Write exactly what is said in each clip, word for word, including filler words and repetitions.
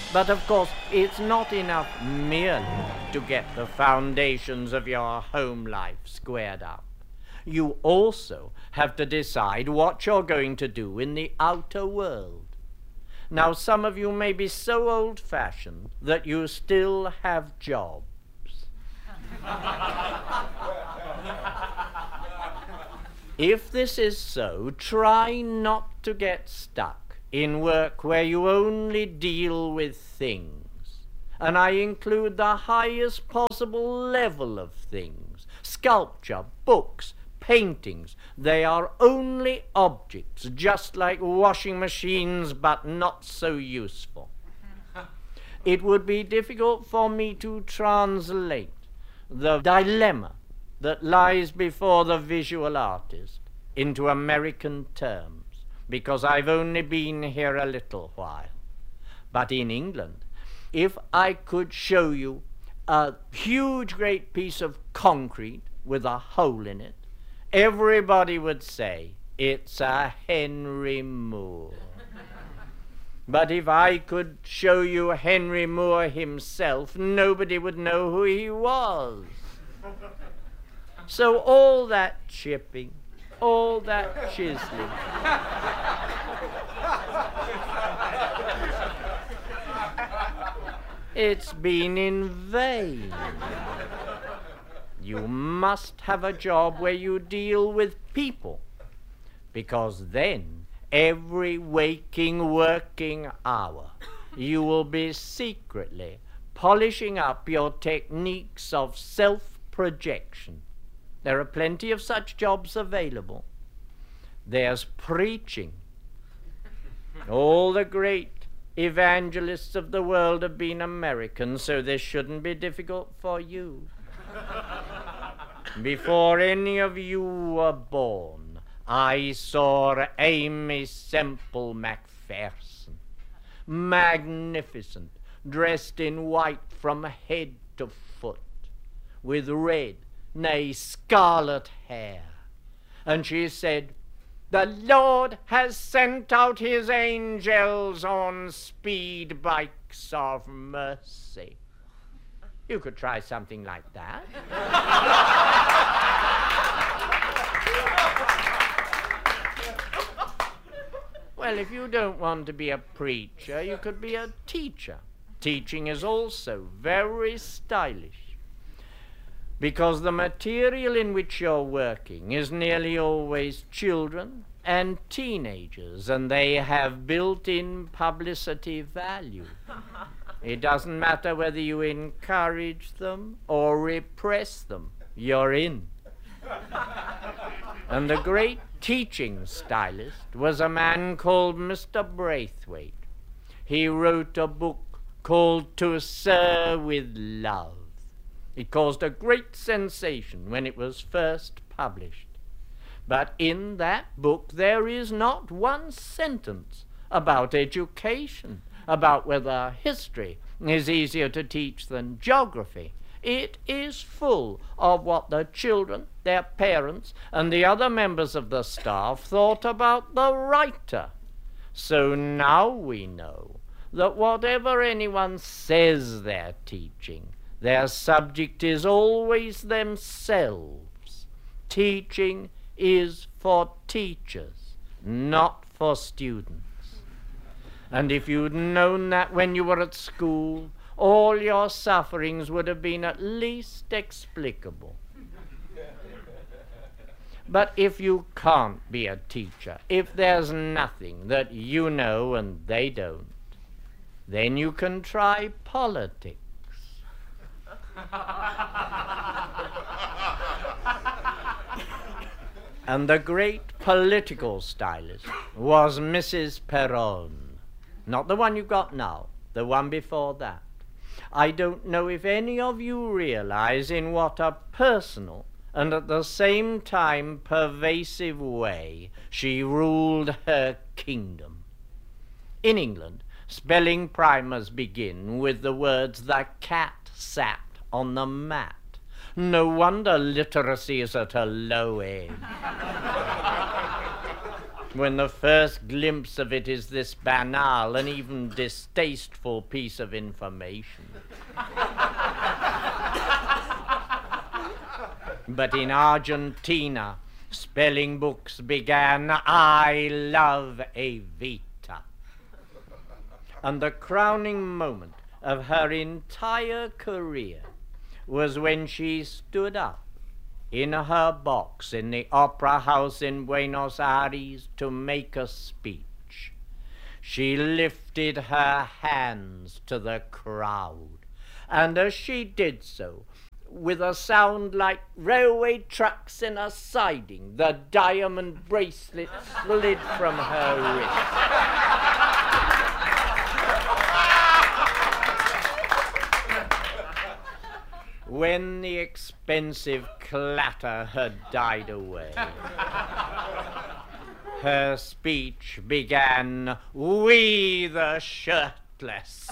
But of course, it's not enough merely to get the foundations of your home life squared up. You also have to decide what you're going to do in the outer world. Now, some of you may be so old-fashioned that you still have jobs. If this is so, try not to get stuck in work where you only deal with things. And I include the highest possible level of things. Sculpture, books, paintings. They are only objects, just like washing machines, but not so useful. It would be difficult for me to translate the dilemma that lies before the visual artist into American terms, because I've only been here a little while. But in England, if I could show you a huge great piece of concrete with a hole in it, everybody would say, it's a Henry Moore. But if I could show you Henry Moore himself, nobody would know who he was. So all that chipping, all that chiseling, it's been in vain. You must have a job where you deal with people, because then every waking, working hour you will be secretly polishing up your techniques of self-projection. There are plenty of such jobs available. There's preaching. All the great evangelists of the world have been Americans, so this shouldn't be difficult for you. Before any of you were born, I saw Amy Semple McPherson, magnificent, dressed in white from head to foot, with red, nay, scarlet hair. And she said, "The Lord has sent out his angels on speed bikes of mercy." You could try something like that. Well, if you don't want to be a preacher, you could be a teacher. Teaching is also very stylish, because the material in which you're working is nearly always children and teenagers, and they have built-in publicity value. It doesn't matter whether you encourage them or repress them, you're in. And the great teaching stylist was a man called Mister Braithwaite. He wrote a book called To Sir with Love. It caused a great sensation when it was first published. But in that book there is not one sentence about education, about whether history is easier to teach than geography. It is full of what the children, their parents, and the other members of the staff thought about the writer. So now we know that whatever anyone says they're teaching, their subject is always themselves. Teaching is for teachers, not for students. And if you'd known that when you were at school, all your sufferings would have been at least explicable. But if you can't be a teacher, if there's nothing that you know and they don't, then you can try politics. And the great political stylist was Missus Perron. Not the one you got now, the one before that. I don't know if any of you realize in what a personal and at the same time pervasive way she ruled her kingdom. In England, spelling primers begin with the words, "The cat sat on the mat." No wonder literacy is at a low ebb. when the first glimpse of it is this banal and even distasteful piece of information. But in Argentina, spelling books began, "I love Evita." And the crowning moment of her entire career was when she stood up in her box in the Opera House in Buenos Aires to make a speech. She lifted her hands to the crowd, and as she did so, with a sound like railway tracks in a siding, the diamond bracelet slid from her wrist. When the expensive clatter had died away, her speech began, "We the shirtless."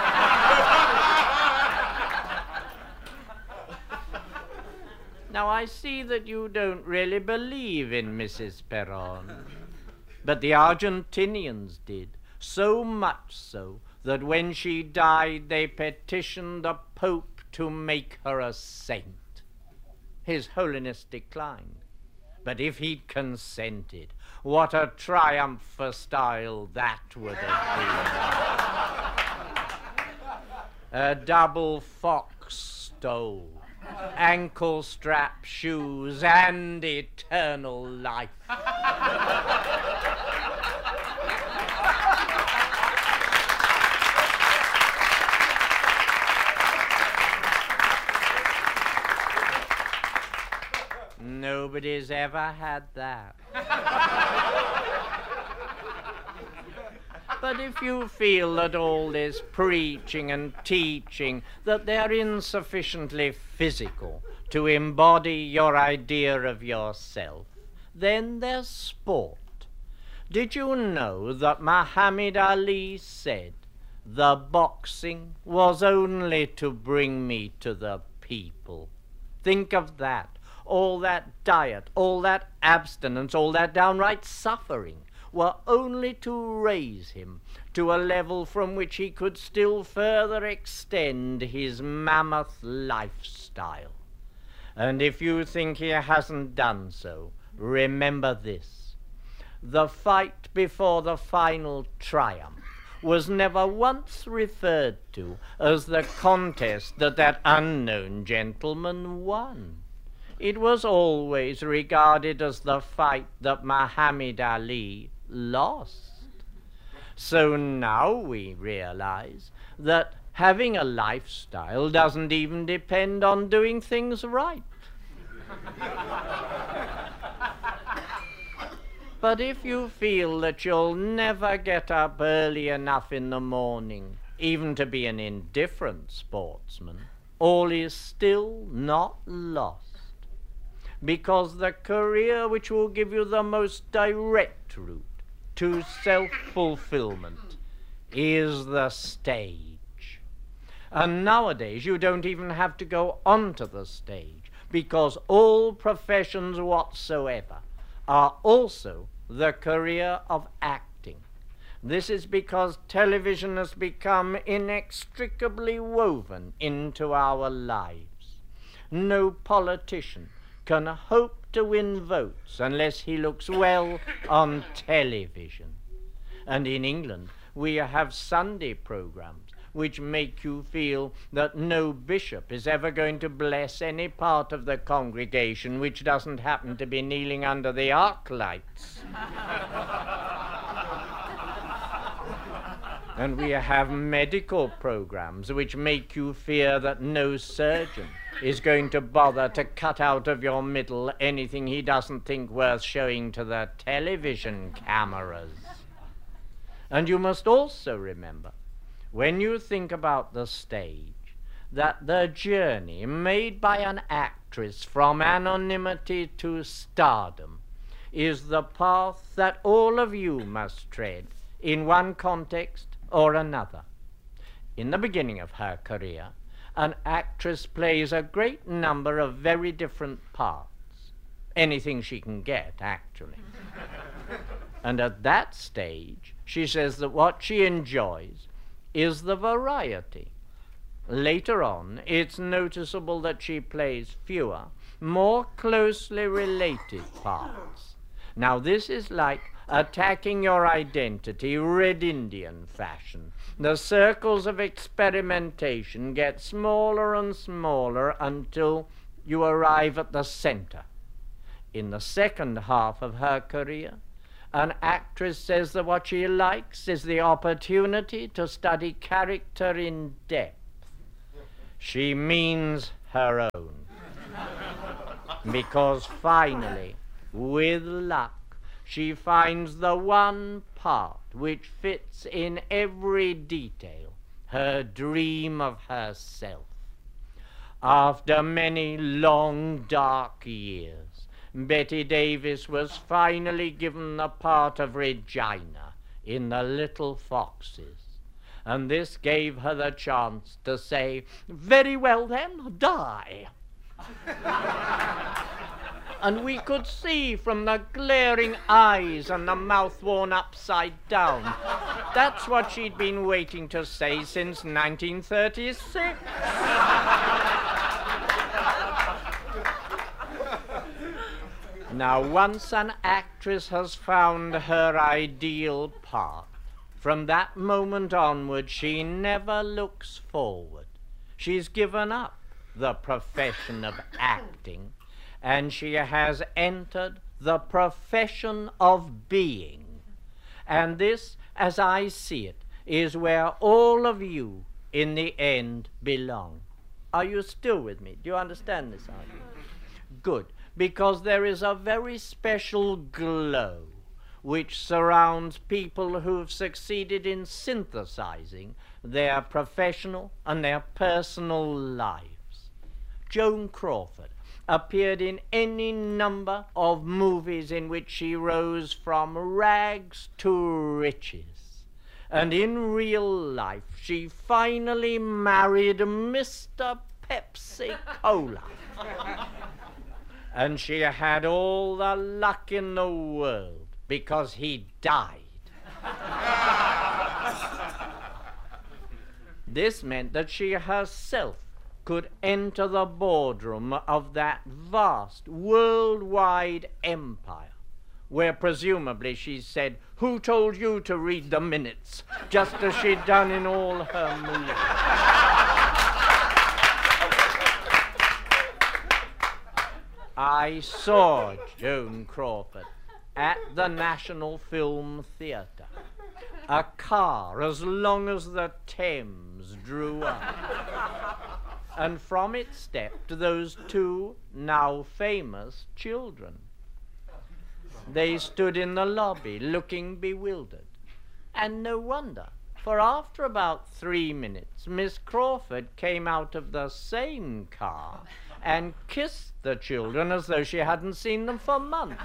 Now, I see that you don't really believe in Missus Perón, but the Argentinians did, so much so that when she died they petitioned the Pope to make her a saint. His Holiness declined, but if he'd consented, what a triumph for style that would have been. A double fox stole, ankle strap shoes, and eternal life. Nobody's ever had that. But if you feel that all this preaching and teaching, that they're insufficiently physical to embody your idea of yourself, then there's sport. Did you know that Muhammad Ali said, "The boxing was only to bring me to the people"? Think of that. All that diet, all that abstinence, all that downright suffering were only to raise him to a level from which he could still further extend his mammoth lifestyle. And if you think he hasn't done so, remember this: the fight before the final triumph was never once referred to as the contest that that unknown gentleman won. It was always regarded as the fight that Muhammad Ali lost. So now we realize that having a lifestyle doesn't even depend on doing things right. But if you feel that you'll never get up early enough in the morning, even to be an indifferent sportsman, all is still not lost. Because the career which will give you the most direct route to self-fulfillment is the stage. And nowadays you don't even have to go onto the stage, because all professions whatsoever are also the career of acting. This is because television has become inextricably woven into our lives. No politician can hope to win votes unless he looks well on television. And in England, we have Sunday programs which make you feel that no bishop is ever going to bless any part of the congregation which doesn't happen to be kneeling under the arc lights. And we have medical programs which make you fear that no surgeon is going to bother to cut out of your middle anything he doesn't think worth showing to the television cameras. And you must also remember, when you think about the stage, that the journey made by an actress from anonymity to stardom is the path that all of you must tread in one context or another. In the beginning of her career, an actress plays a great number of very different parts. Anything she can get, actually. And at that stage, she says that what she enjoys is the variety. Later on, it's noticeable that she plays fewer, more closely related parts. Now, this is like attacking your identity Red Indian fashion. The circles of experimentation get smaller and smaller until you arrive at the center. In the second half of her career, an actress says that what she likes is the opportunity to study character in depth. She means her own. Because finally, with luck, she finds the one part which fits in every detail, her dream of herself. After many long, dark years, Bette Davis was finally given the part of Regina in The Little Foxes. And this gave her the chance to say, "Very well then, die." And we could see from the glaring eyes and the mouth worn upside down, that's what she'd been waiting to say since nineteen thirty-six. Now, once an actress has found her ideal part, from that moment onward, she never looks forward. She's given up the profession of acting, and she has entered the profession of being. And this, as I see it, is where all of you, in the end, belong. Are you still with me? Do you understand this argument? Good, because there is a very special glow which surrounds people who've succeeded in synthesizing their professional and their personal lives. Joan Crawford appeared in any number of movies in which she rose from rags to riches. And in real life, she finally married Mister Pepsi Cola. And she had all the luck in the world, because he died. This meant that she herself could enter the boardroom of that vast worldwide empire, where presumably she said, "Who told you to read the minutes?" just as she'd done in all her movies. I saw Joan Crawford at the National Film Theatre. A car as long as the Thames drew up. And from it stepped those two now famous children. They stood in the lobby looking bewildered. And no wonder, for after about three minutes, Miss Crawford came out of the same car and kissed the children as though she hadn't seen them for months.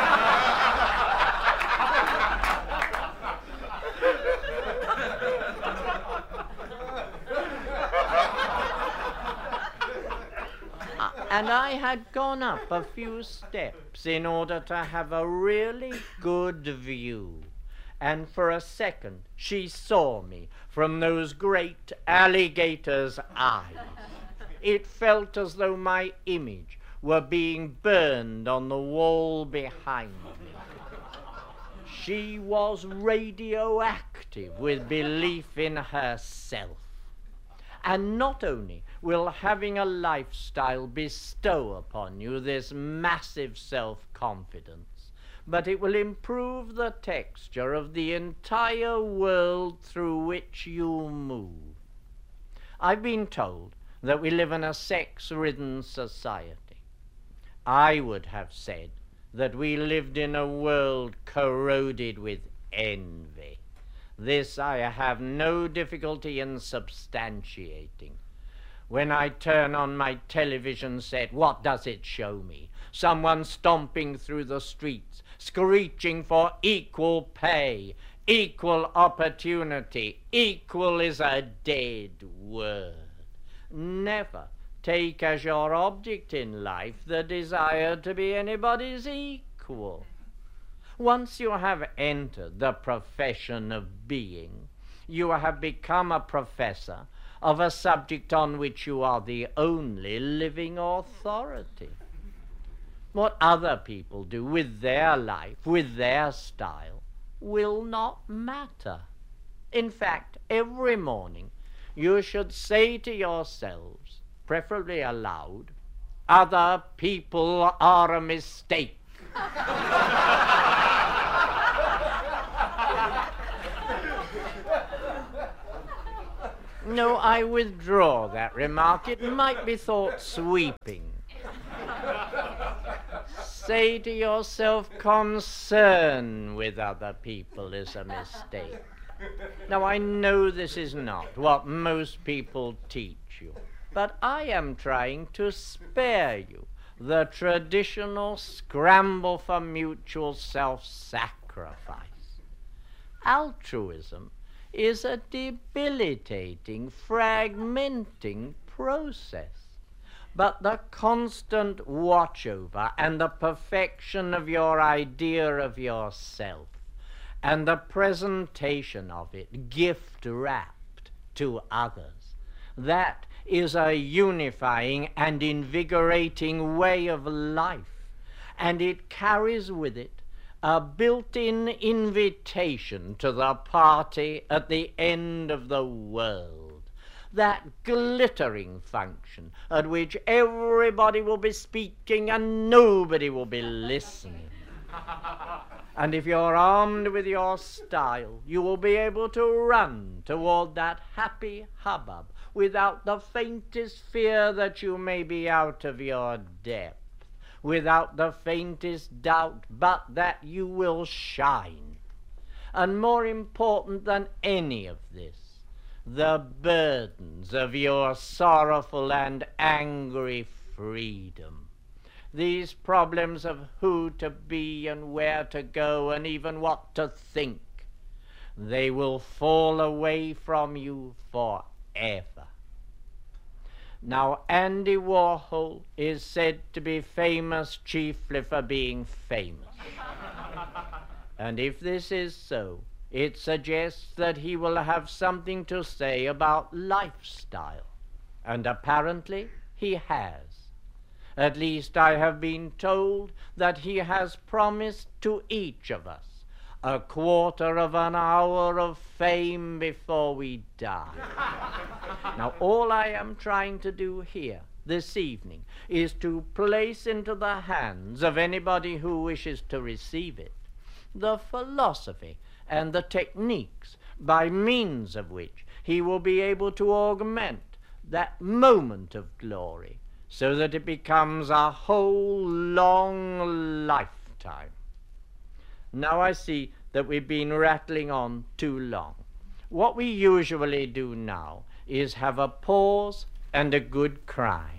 And I had gone up a few steps in order to have a really good view. And for a second, she saw me from those great alligator's eyes. It felt as though my image were being burned on the wall behind me. She was radioactive with belief in herself. And not only will having a lifestyle bestow upon you this massive self-confidence, but it will improve the texture of the entire world through which you move. I've been told that we live in a sex-ridden society. I would have said that we lived in a world corroded with envy. This I have no difficulty in substantiating. When I turn on my television set, what does it show me? Someone stomping through the streets, screeching for equal pay, equal opportunity. Equal is a dead word. Never take as your object in life the desire to be anybody's equal. Once you have entered the profession of being, you have become a professor of a subject on which you are the only living authority. What other people do with their life, with their style, will not matter. In fact, every morning you should say to yourselves, preferably aloud, "Other people are a mistake." No, I withdraw that remark. It might be thought sweeping. Say to yourself, concern with other people is a mistake. Now, I know this is not what most people teach you, but I am trying to spare you the traditional scramble for mutual self-sacrifice. Altruism is a debilitating, fragmenting process. But the constant watch over and the perfection of your idea of yourself and the presentation of it gift-wrapped to others, that is a unifying and invigorating way of life, and it carries with it a built-in invitation to the party at the end of the world, that glittering function at which everybody will be speaking and nobody will be listening. And if you're armed with your style, you will be able to run toward that happy hubbub without the faintest fear that you may be out of your depth, without the faintest doubt but that you will shine. And more important than any of this, the burdens of your sorrowful and angry freedom, these problems of who to be and where to go and even what to think, they will fall away from you forever. Now, Andy Warhol is said to be famous chiefly for being famous. And if this is so, it suggests that he will have something to say about lifestyle. And apparently he has. At least I have been told that he has promised to each of us a quarter of an hour of fame before we die. Now, all I am trying to do here this evening is to place into the hands of anybody who wishes to receive it the philosophy and the techniques by means of which he will be able to augment that moment of glory so that it becomes a whole long lifetime. Now I see that we've been rattling on too long. What we usually do now is have a pause and a good cry.